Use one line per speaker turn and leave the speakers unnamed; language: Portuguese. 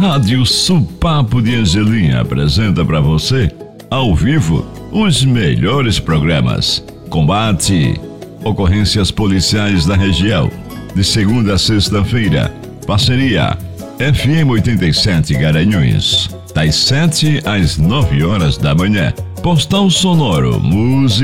Rádio Supapo de Angelim apresenta para você, ao vivo, os melhores programas. Combate, ocorrências policiais da região, de segunda a sexta-feira. Parceria FM 87 Garanhuns, das 7 às 9 horas da manhã. Postal sonoro, música